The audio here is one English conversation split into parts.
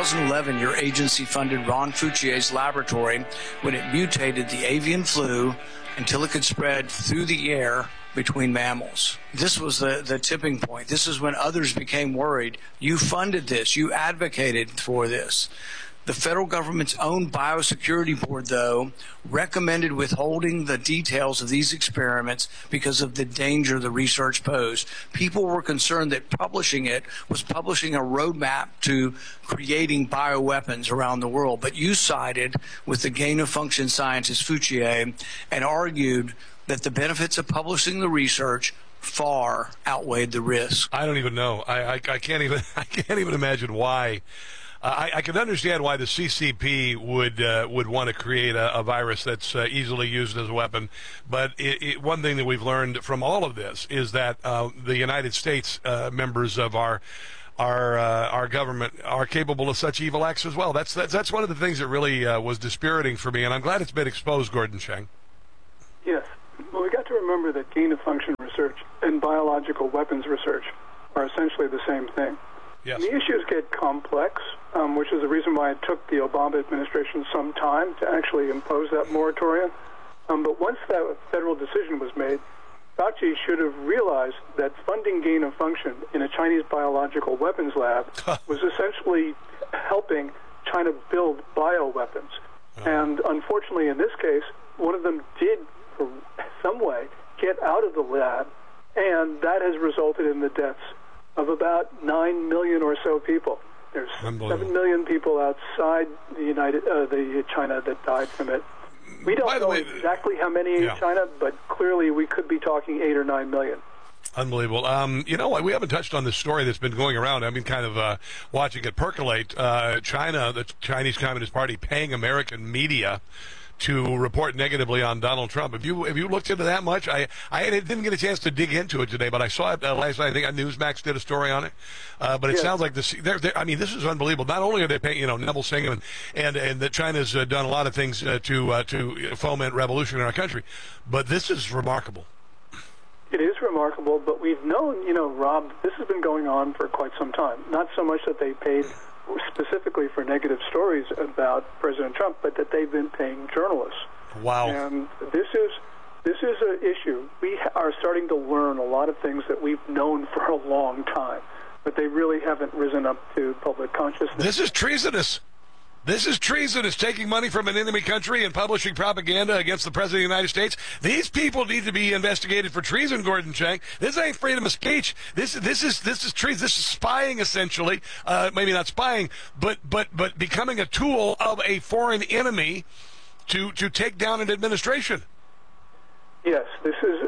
2011, your agency funded Ron Fauci's laboratory when it mutated the avian flu until it could spread through the air between mammals. This was the tipping point. This is when others became worried. You funded this. You advocated for this. The federal government's own biosecurity board, though, recommended withholding the details of these experiments because of the danger the research posed. People were concerned that publishing it was publishing a roadmap to creating bioweapons around the world. But you sided with the gain-of-function scientist Fauci and argued that the benefits of publishing the research far outweighed the risk. I don't even know. I can't even imagine why. I can understand why the CCP would want to create a virus that's easily used as a weapon, but one thing that we've learned from all of this is that the United States members of our government are capable of such evil acts as well. That's one of the things that really was dispiriting for me, and I'm glad it's been exposed, Gordon Chang. Yes. Well, we got to remember that gain-of-function research and biological weapons research are essentially the same thing. Yes. And the issues get complex, which is the reason why it took the Obama administration some time to actually impose that moratorium. But once that federal decision was made, Fauci should have realized that funding gain-of-function in a Chinese biological weapons lab was essentially helping China build bioweapons. And unfortunately, in this case, one of them did, for some way, get out of the lab, and that has resulted in the deaths of about 9 million or so people. There's 7 million people outside the China that died from it. We don't know exactly how many in China, but clearly we could be talking 8 or 9 million. Unbelievable. You know what? We haven't touched on this story that's been going around. I've been kind of watching it percolate. China, the Chinese Communist Party, paying American media to report negatively on Donald Trump. Have you looked into that much? I didn't get a chance to dig into it today, but I saw it last night. I think Newsmax did a story on it. But it sounds like this. I mean, this is unbelievable. Not only are they paying, Neville Singham and that China's done a lot of things to foment revolution in our country, but this is remarkable. It is remarkable, but we've known, Rob, this has been going on for quite some time. Not so much that they paid specifically for negative stories about President Trump, but that they've been paying journalists. Wow. And this is an issue. We are starting to learn a lot of things that we've known for a long time, but they really haven't risen up to public consciousness. This is treasonous. This is treason. It's taking money from an enemy country and publishing propaganda against the President of the United States. These people need to be investigated for treason, Gordon Chang. This ain't freedom of speech. This is treason. This is spying, essentially. Maybe not spying, but becoming a tool of a foreign enemy to take down an administration. Yes, this is,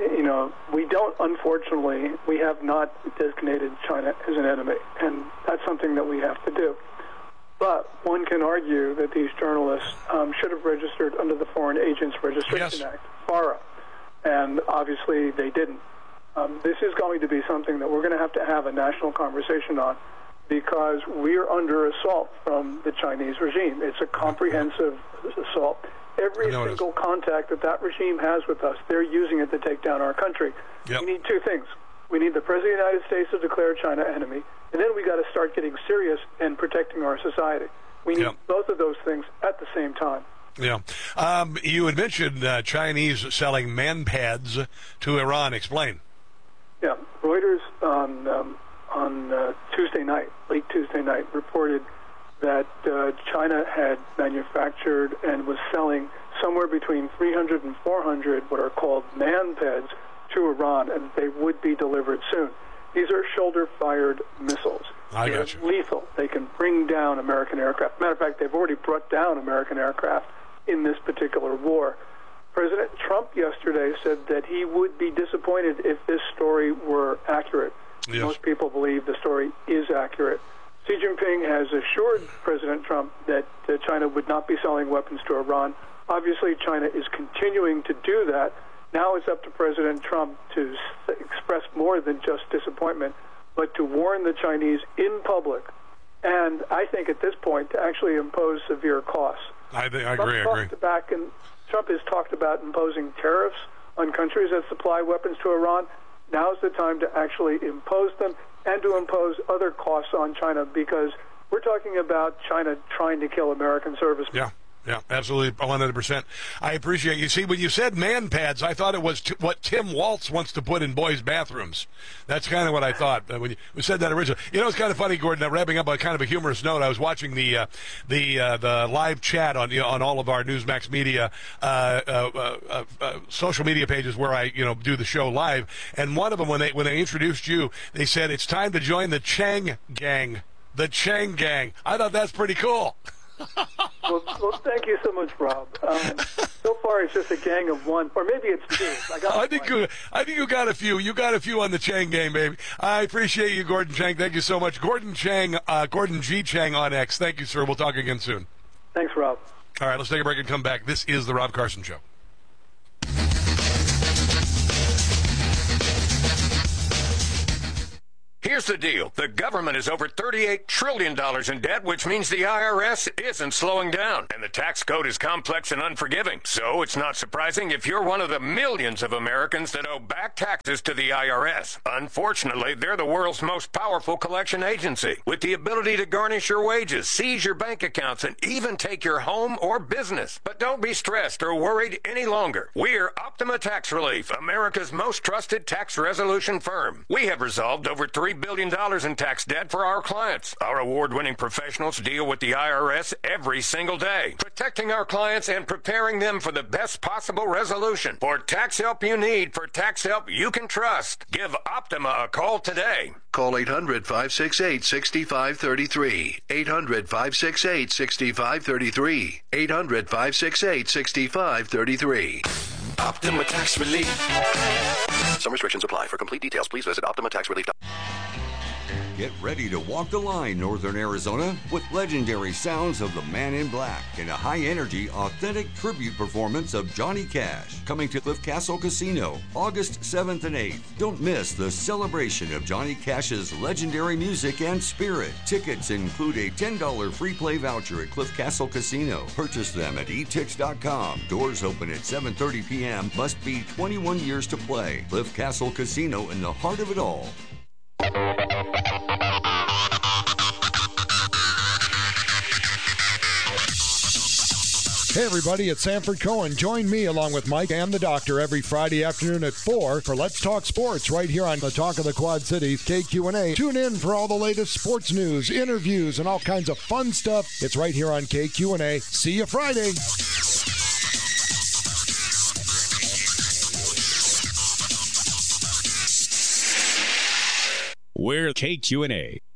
we have not designated China as an enemy, and that's something that we have to do. But one can argue that these journalists should have registered under the Foreign Agents Registration Act, FARA, and obviously they didn't. This is going to be something that we're going to have a national conversation on, because we're under assault from the Chinese regime. It's a comprehensive assault. Every single contact that regime has with us, they're using it to take down our country. Yep. We need two things. We need the President of the United States to declare China enemy, and then we got to start getting serious and protecting our society. We need both of those things at the same time. Yeah. You had mentioned Chinese selling man pads to Iran. Explain. Yeah. Reuters on Tuesday night, late Tuesday night, reported that China had manufactured and was selling somewhere between 300 and 400 what are called man pads to Iran, and they would be delivered soon. These are shoulder-fired missiles. They're lethal. They can bring down American aircraft. Matter of fact, they've already brought down American aircraft in this particular war. President Trump yesterday said that he would be disappointed if this story were accurate. Yes. Most people believe the story is accurate. Xi Jinping has assured President Trump that China would not be selling weapons to Iran. Obviously, China is continuing to do that. Now it's up to President Trump to express more than just disappointment, but to warn the Chinese in public, and I think at this point to actually impose severe costs. I agree. Trump has talked about imposing tariffs on countries that supply weapons to Iran. Now's the time to actually impose them and to impose other costs on China, because we're talking about China trying to kill American servicemen. Yeah. Yeah, absolutely, 100%. I appreciate you. See, when you said man pads, I thought it was what Tim Waltz wants to put in boys' bathrooms. That's kind of what I thought when you said that originally. You know, it's kind of funny, Gordon. Wrapping up on kind of a humorous note, I was watching the live chat on all of our Newsmax Media social media pages where I do the show live, and one of them when they introduced you, they said it's time to join the Chang Gang. The Chang Gang. I thought that's pretty cool. Well, thank you so much, Rob. So far, it's just a gang of one, or maybe it's two. I think you got a few. You got a few on the Chang game, baby. I appreciate you, Gordon Chang. Thank you so much, Gordon Chang. Gordon G. Chang on X. Thank you, sir. We'll talk again soon. Thanks, Rob. All right, let's take a break and come back. This is the Rob Carson Show. Here's the deal. The government is over $38 trillion in debt, which means the IRS isn't slowing down. And the tax code is complex and unforgiving. So it's not surprising if you're one of the millions of Americans that owe back taxes to the IRS. Unfortunately, they're the world's most powerful collection agency, with the ability to garnish your wages, seize your bank accounts, and even take your home or business. But don't be stressed or worried any longer. We're Optima Tax Relief, America's most trusted tax resolution firm. We have resolved over $3 billion in tax debt for our clients. Our award-winning professionals deal with the IRS every single day, protecting our clients and preparing them for the best possible resolution. For tax help you need, for tax help you can trust, give Optima a call today. Call 800-568-6533. 800-568-6533. 800-568-6533. Optima Tax Relief. Some restrictions apply. For complete details, please visit OptimaTaxRelief.com. Get ready to walk the line, Northern Arizona, with legendary sounds of the Man in Black and a high-energy, authentic tribute performance of Johnny Cash. Coming to Cliff Castle Casino, August 7th and 8th. Don't miss the celebration of Johnny Cash's legendary music and spirit. Tickets include a $10 free play voucher at Cliff Castle Casino. Purchase them at etix.com. Doors open at 7:30 p.m. Must be 21 years to play. Cliff Castle Casino in the heart of it all. Hey everybody, it's Sanford Cohen. Join me along with Mike and the Doctor every Friday afternoon at 4 for Let's Talk Sports right here on the Talk of the Quad Cities, KQNA. Tune in for all the latest sports news, interviews, and all kinds of fun stuff. It's right here on KQNA. See you Friday. We're KQNA.